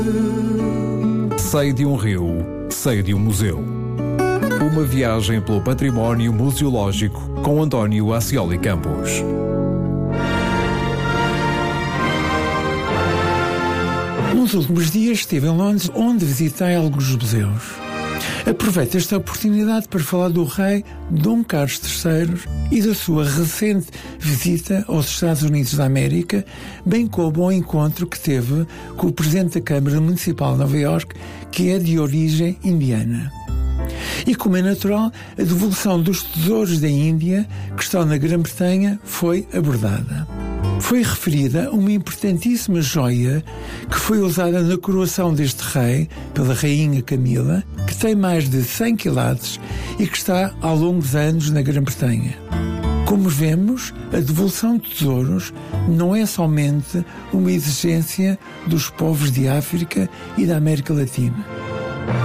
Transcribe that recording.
Sei de um rio, sei de um museu. Uma viagem pelo património museológico com António Ascioli Campos. Nos últimos dias estive em Londres, onde visitei alguns museus. Aproveito esta oportunidade para falar do rei Dom Carlos III e da sua recente visita aos Estados Unidos da América, bem como ao encontro que teve com o Presidente da Câmara Municipal de Nova Iorque, que é de origem indiana. E, como é natural, a devolução dos tesouros da Índia, que estão na Grã-Bretanha, foi abordada. Foi referida uma importantíssima joia que foi usada na coroação deste rei pela rainha Camila, que tem mais de 100 quilates e que está há longos anos na Grã-Bretanha. Como vemos, a devolução de tesouros não é somente uma exigência dos povos de África e da América Latina.